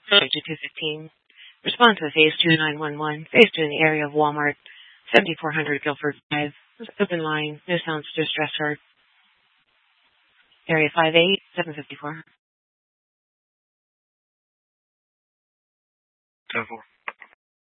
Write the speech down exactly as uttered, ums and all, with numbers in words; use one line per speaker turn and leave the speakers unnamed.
Subject to two fifteen. Respond to phase two nine one one. Phase two in the area of Walmart, seventy-four hundred Guilford Drive. Open line. No sounds distress heard. Area five eight seven fifty-four.
ten four.